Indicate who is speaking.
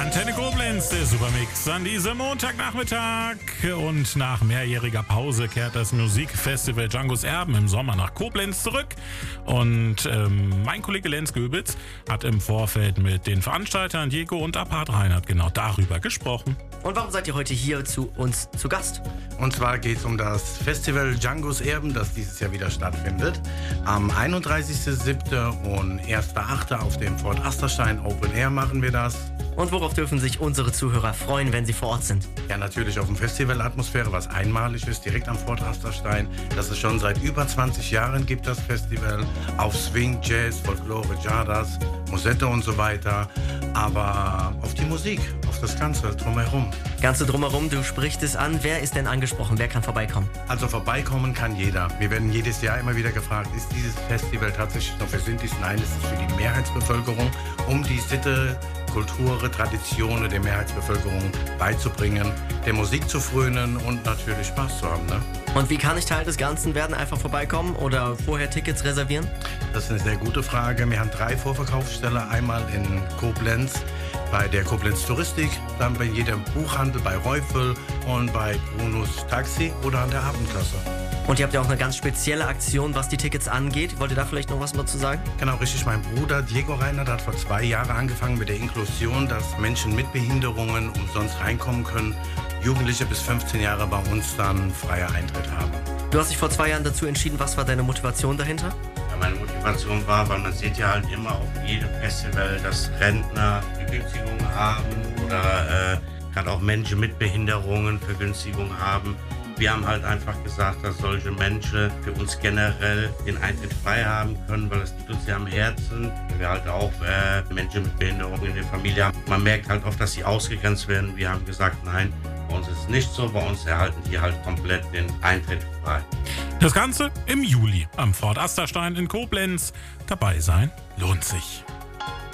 Speaker 1: Antenne Koblenz, der Supermix an diesem Montagnachmittag. Und nach mehrjähriger Pause kehrt das Musikfestival Djangos Erben im Sommer nach Koblenz zurück. Und mein Kollege Lenz Göbitz hat im Vorfeld mit den Veranstaltern Diego und Apart Reinhardt genau darüber gesprochen.
Speaker 2: Und warum seid ihr heute hier zu uns zu Gast?
Speaker 3: Und zwar geht es um das Festival Djangos Erben, das dieses Jahr wieder stattfindet. Am 31.07. und 1.08. auf dem Fort Asterstein Open Air machen wir das.
Speaker 2: Und worauf dürfen sich unsere Zuhörer freuen, wenn sie vor Ort sind?
Speaker 3: Ja, natürlich auf dem Festivalatmosphäre, was einmalig ist, direkt am Fort Asterstein. Das es schon seit über 20 Jahren gibt, das Festival. Auf Swing, Jazz, Folklore, Jadas, Musette und so weiter. Aber auf die Musik, auf das Ganze drumherum.
Speaker 2: Ganze drumherum, du sprichst es an. Wer ist denn angesprochen? Wer kann vorbeikommen?
Speaker 3: Also vorbeikommen kann jeder. Wir werden jedes Jahr immer wieder gefragt, ist dieses Festival tatsächlich noch für Sintis? Nein, es ist für die Mehrheitsbevölkerung, um die Sitte, Kultur, Traditionen der Mehrheitsbevölkerung beizubringen, der Musik zu frönen und natürlich Spaß zu haben. Ne?
Speaker 2: Und wie kann ich Teil des Ganzen werden? Einfach vorbeikommen oder vorher Tickets reservieren?
Speaker 3: Das ist eine sehr gute Frage. Wir haben 3 Vorverkaufsstellen. Einmal in Koblenz bei der Koblenz Touristik, dann bei jedem Buchhandel, bei Reufel und bei Brunus Taxi oder an der Abendkasse.
Speaker 2: Und ihr habt ja auch eine ganz spezielle Aktion, was die Tickets angeht. Wollt ihr da vielleicht noch was dazu sagen?
Speaker 3: Genau, richtig. Mein Bruder Diego Reinhardt hat vor 2 Jahren angefangen mit der Inklusion, dass Menschen mit Behinderungen umsonst reinkommen können. Jugendliche bis 15 Jahre bei uns dann freier Eintritt haben.
Speaker 2: Du hast dich vor 2 Jahren dazu entschieden. Was war deine Motivation dahinter?
Speaker 4: Ja, meine Motivation war, weil man sieht ja halt immer auf jedem Festival, dass Rentner Vergünstigungen haben oder gerade auch Menschen mit Behinderungen Vergünstigungen haben. Wir haben halt einfach gesagt, dass solche Menschen für uns generell den Eintritt frei haben können, weil es liegt uns ja am Herzen. Wir halt auch Menschen mit Behinderung in der Familie haben. Man merkt halt oft, dass sie ausgegrenzt werden. Wir haben gesagt, nein, bei uns ist es nicht so. Bei uns erhalten die halt komplett den Eintritt frei.
Speaker 1: Das Ganze im Juli am Fort Asterstein in Koblenz. Dabei sein lohnt sich.